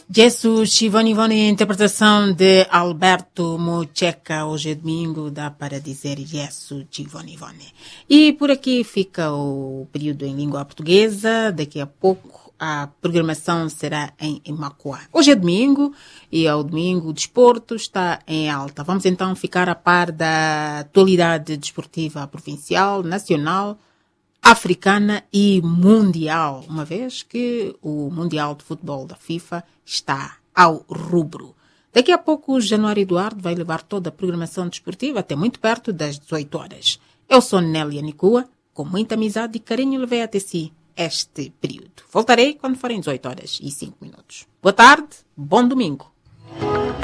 Jesus, Ivone, interpretação de Alberto Mocheca. Hoje é domingo, dá para dizer Jesus, Ivone. E por aqui fica o período em língua portuguesa. Daqui a pouco a programação será em Imacoa. Hoje é domingo e ao domingo o desporto está em alta. Vamos então ficar a par da atualidade desportiva provincial, nacional, africana e mundial, uma vez que o Mundial de Futebol da FIFA está ao rubro. Daqui a pouco o Januário Eduardo vai levar toda a programação desportiva até muito perto das 18 horas. Eu sou Nélia Nicua, com muita amizade e carinho levei até si este período. Voltarei quando forem 18 horas e 5 minutos. Boa tarde, bom domingo.